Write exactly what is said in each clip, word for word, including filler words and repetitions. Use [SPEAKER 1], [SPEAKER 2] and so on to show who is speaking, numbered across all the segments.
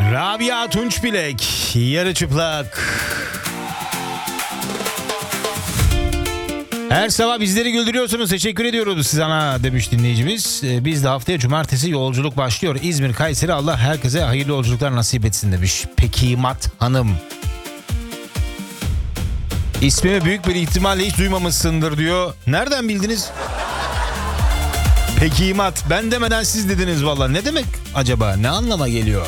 [SPEAKER 1] Rabia Tunçbilek, yarı çıplak. Her sabah bizleri güldürüyorsunuz. Teşekkür ediyoruz siz ana demiş dinleyicimiz. Biz de haftaya cumartesi yolculuk başlıyor. İzmir, Kayseri, Allah herkese hayırlı yolculuklar nasip etsin demiş. Pekimat Hanım. İsmimi büyük bir ihtimalle hiç duymamışsındır diyor. Nereden bildiniz? Pekimat. Ben demeden siz dediniz valla. Ne demek acaba? Ne anlama geliyor?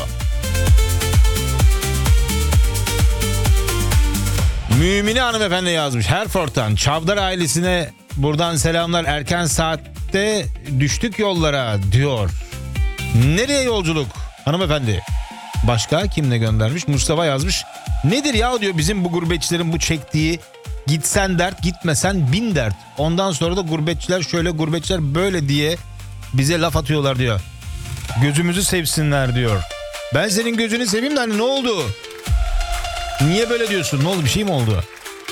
[SPEAKER 1] Mümine hanımefendi yazmış. Herford'dan Çavdar ailesine buradan selamlar. Erken saatte düştük yollara diyor. Nereye yolculuk hanımefendi? Başka kim ne göndermiş? Mustafa yazmış. Nedir ya diyor bizim bu gurbetçilerin bu çektiği gitsen dert gitmesen bin dert. Ondan sonra da gurbetçiler şöyle gurbetçiler böyle diye bize laf atıyorlar diyor. Gözümüzü sevsinler diyor. Ben senin gözünü seveyim de hani ne oldu? Niye böyle diyorsun? Ne oldu? Bir şey mi oldu?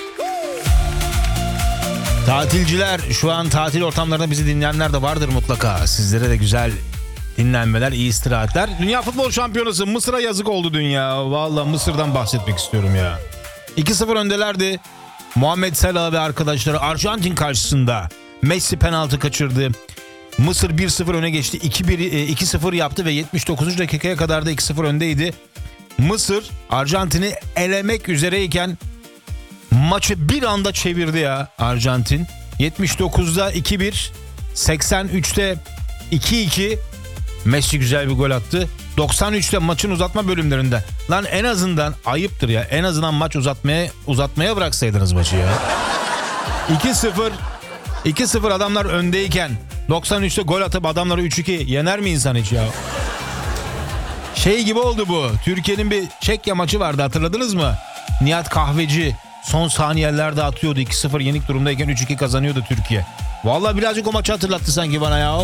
[SPEAKER 1] Tatilciler şu an tatil ortamlarında bizi dinleyenler de vardır mutlaka. Sizlere de güzel dinlenmeler, iyi istirahatler. Dünya Futbol Şampiyonası Mısır'a yazık oldu dünya. Vallahi Mısır'dan bahsetmek istiyorum ya. iki sıfır öndelerdi. Muhammed Salah ve arkadaşları Arjantin karşısında Messi penaltı kaçırdı. Mısır bir sıfır öne geçti. iki sıfır yaptı ve yetmiş dokuzuncu dakikaya kadar da iki sıfır öndeydi. Mısır Arjantin'i elemek üzereyken maçı bir anda çevirdi ya Arjantin. yetmiş dokuzda iki bir, seksen üçte iki iki Messi güzel bir gol attı. doksan üçte maçın uzatma bölümlerinde. Lan en azından ayıptır ya. En azından maç uzatmaya uzatmaya bıraksaydınız maçı ya. iki sıfır iki sıfır adamlar öndeyken doksan üçte gol atıp adamları üç iki yener mi insan hiç ya? Şey gibi oldu bu. Türkiye'nin bir Çekya maçı vardı, hatırladınız mı? Nihat Kahveci son saniyelerde atıyordu. iki sıfır yenik durumdayken üç iki kazanıyordu Türkiye. Vallahi birazcık o maçı hatırlattı sanki bana ya.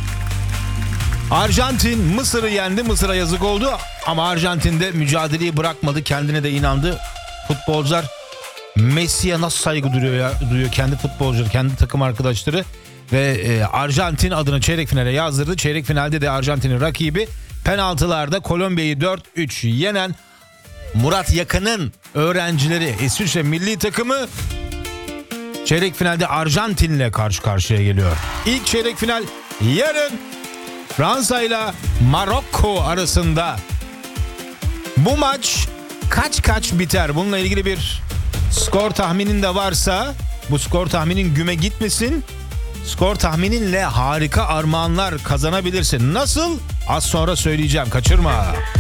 [SPEAKER 1] Arjantin Mısır'ı yendi. Mısır'a yazık oldu. Ama Arjantin de mücadeleyi bırakmadı. Kendine de inandı. Futbolcular Messi'ye nasıl saygı duyuyor ya, duyuyor kendi futbolcuları, kendi takım arkadaşları. Ve e, Arjantin adını çeyrek finale yazdırdı. Çeyrek finalde de Arjantin'in rakibi penaltılarda Kolombiya'yı dört üç yenen Murat Yakın'ın öğrencileri İsviçre milli takımı çeyrek finalde Arjantin'le karşı karşıya geliyor. İlk çeyrek final yarın Fransa ile Marokko arasında. Bu maç kaç kaç biter? Bununla ilgili bir skor tahminin de varsa bu skor tahminin güme gitmesin. Skor tahmininle harika armağanlar kazanabilirsin. Nasıl? Az sonra söyleyeceğim. Kaçırma.